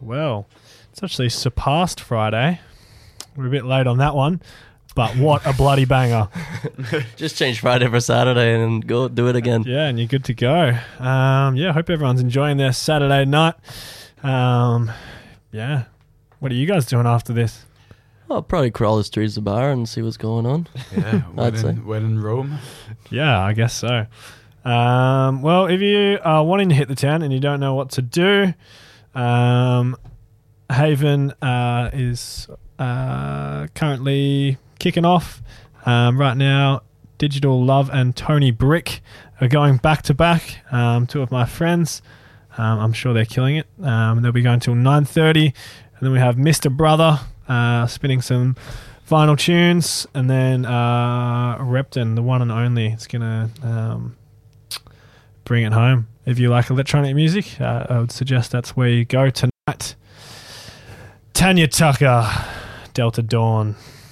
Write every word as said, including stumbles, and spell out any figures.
Well, it's actually surpassed Friday. We're a bit late on that one, but what a bloody banger. Just change Friday for Saturday and go do it again. Yeah, and you're good to go. Um, yeah, hope everyone's enjoying their Saturday night. Um, yeah. What are you guys doing after this? I'll probably crawl the streets of the bar and see what's going on. Yeah, I'd when say. in, when in Rome. Yeah, I guess so. Um, well, if you are wanting to hit the town and you don't know what to do, um, Haven uh, is uh, currently kicking off. Um, right now, Digital Love and Tony Brick are going back to back. Um, two of my friends. Um, I'm sure they're killing it. Um, they'll be going till nine thirty. And then we have Mister Brother uh, spinning some vinyl tunes. And then uh, Repton, the one and only, is going to um, bring it home. If you like electronic music, uh, I would suggest that's where you go tonight. Tanya Tucker, Delta Dawn.